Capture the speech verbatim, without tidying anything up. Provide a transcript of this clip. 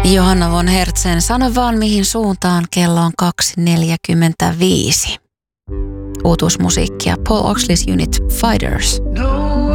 Johanna von Hertzen, sano vaan mihin suuntaan, kello on kaksi neljäkymmentäviisi. Uutuusmusiikkia Paul Oxley's Unit Fighters. No